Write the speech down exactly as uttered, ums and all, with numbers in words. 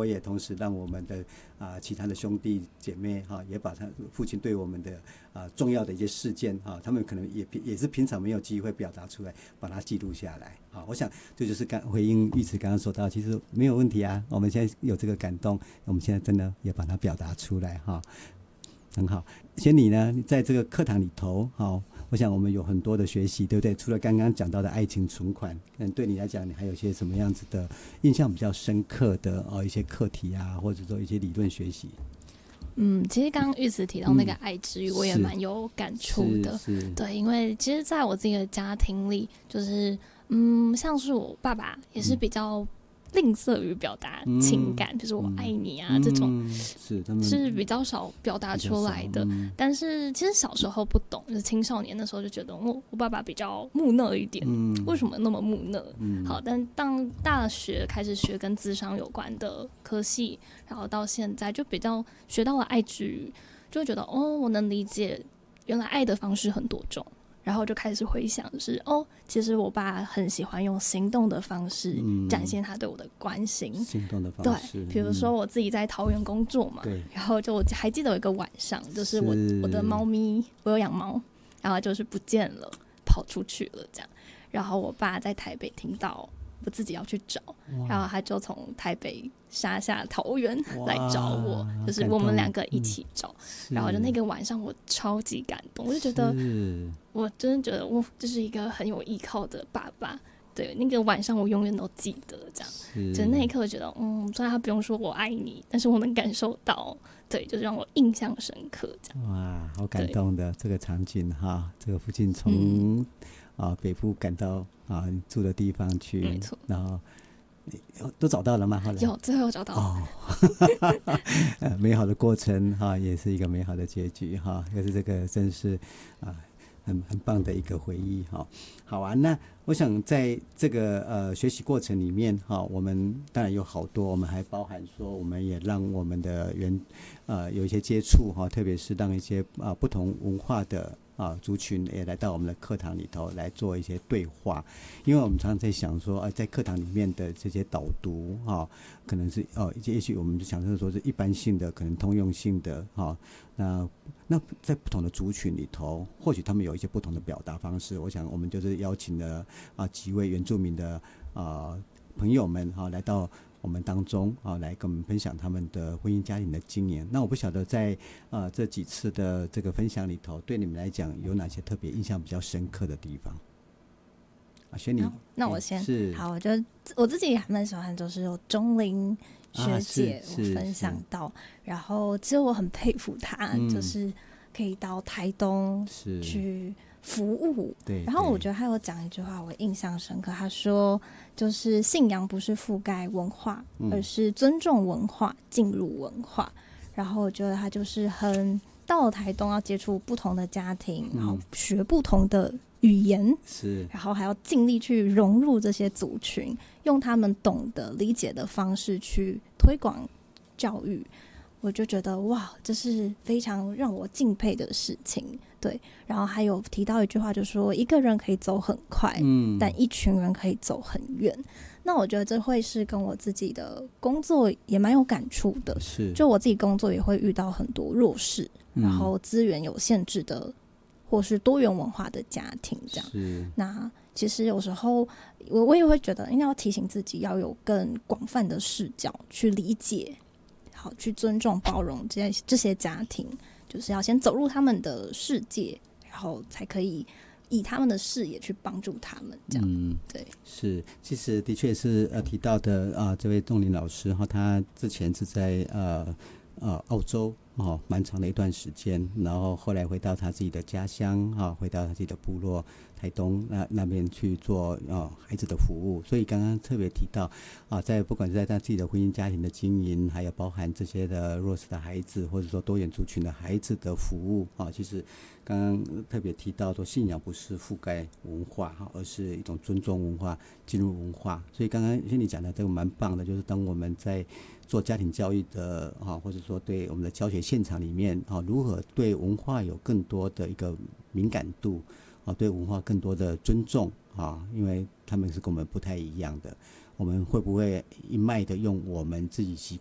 我也同时让我们的啊、呃、其他的兄弟姐妹哈、啊，也把他父亲对我们的啊、呃、重要的一些事件哈、啊，他们可能也也是平常没有机会表达出来，把它记录下来啊。我想这就是刚回应玉慈刚刚说到，其实没有问题啊。我们现在有这个感动，我们现在真的也把它表达出来哈、啊，很好。仙女呢，在这个课堂里头，好、啊。我想我们有很多的学习，对不对？除了刚刚讲到的爱情存款，嗯，对你来讲，你还有一些什么样子的印象比较深刻的哦一些课题啊，或者说一些理论学习？ 嗯，其实刚刚玉慈提到那个爱之语，嗯、我也蛮有感触的。对，因为其实在我自己的家庭里，就是嗯，像是我爸爸也是比较吝啬于表达情感，比如说我爱你啊、嗯、这种、嗯、是他们是比较少表达出来的、嗯、但是其实小时候不懂，就是青少年的时候就觉得我我爸爸比较木讷一点、嗯、为什么那么木讷、嗯、好，但当大学开始学跟諮商有关的科系，然后到现在就比较学到了爱之语，就会觉得哦，我能理解原来爱的方式很多种，然后就开始回想，就是哦，其实我爸很喜欢用行动的方式展现他对我的关心。嗯、行动的方式，对，比如说我自己在桃园工作嘛，对、嗯，然后就我还记得有一个晚上，就是我是我的猫咪，我有养猫，然后就是不见了，跑出去了这样，然后我爸在台北听到我自己要去找，然后他就从台北杀下桃园来找我，就是我们两个一起找、嗯、然后就那个晚上我超级感动，我就觉得我真的觉得我就是一个很有依靠的爸爸，对，那个晚上我永远都记得这样，就那一刻觉得嗯，虽然他不用说我爱你，但是我能感受到，对，就是让我印象深刻这样。哇，好感动的这个场景哈，这个父亲从、嗯啊，北部赶到啊你住的地方去，没错，然后都找到了吗？后来有，最后找到哦，美好的过程哈、啊，也是一个美好的结局哈，可、啊、是这个真是啊很很棒的一个回忆哈。好啊，那我想在这个呃学习过程里面哈、啊，我们当然有好多，我们还包含说，我们也让我们的原呃有一些接触哈、啊，特别是让一些啊不同文化的。啊，族群也来到我们的课堂里头来做一些对话，因为我们常常在想说，啊，在课堂里面的这些导读啊，可能是哦，也许我们就想是说是一般性的，可能通用性的啊，那那在不同的族群里头，或许他们有一些不同的表达方式。我想我们就是邀请了啊几位原住民的啊朋友们哈、啊、来到我们当中啊，来跟我们分享他们的婚姻家庭的经验。那我不晓得在呃这几次的这个分享里头，对你们来讲有哪些特别印象比较深刻的地方？啊，轩妮， 那我先是好，我觉得我自己还蛮喜欢，就是有钟玲学姐我分享到，啊、然后其实我很佩服她，嗯、就是可以到台东去服务，对，然后我觉得他有讲一句话我印象深刻，他说就是信仰不是覆盖文化、嗯、而是尊重文化进入文化，然后我觉得他就是很到了台东要接触不同的家庭、嗯、然后学不同的语言，是，然后还要尽力去融入这些族群，用他们懂得理解的方式去推广教育，我就觉得哇，这是非常让我敬佩的事情。对，然后还有提到一句话，就说一个人可以走很快、嗯、但一群人可以走很远。那我觉得这会是跟我自己的工作也蛮有感触的，是，就我自己工作也会遇到很多弱势、嗯、然后资源有限制的或是多元文化的家庭这样。是，那其实有时候我我也会觉得应该要提醒自己要有更广泛的视角去理解，好，去尊重包容这些这些家庭，就是要先走入他们的世界，然后才可以以他们的视野去帮助他们这样。嗯，对， 是，其实的确是呃提到的啊、呃，这位钟玲老师哈，他之前是在呃呃澳洲哦蛮长的一段时间，然后后来回到他自己的家乡哈、哦，回到他自己的部落台东那那边去做哦孩子的服务，所以刚刚特别提到啊，在不管是在他自己的婚姻家庭的经营，还有包含这些的弱势的孩子，或者说多元族群的孩子的服务啊，其实刚刚特别提到说信仰不是覆盖文化哈，而是一种尊重文化进入文化，所以刚刚像你讲的这个蛮棒的，就是当我们在做家庭教育的啊，或者说对我们的教学现场里面啊，如何对文化有更多的一个敏感度啊，对文化更多的尊重啊，因为他们是跟我们不太一样的，我们会不会一脉的用我们自己习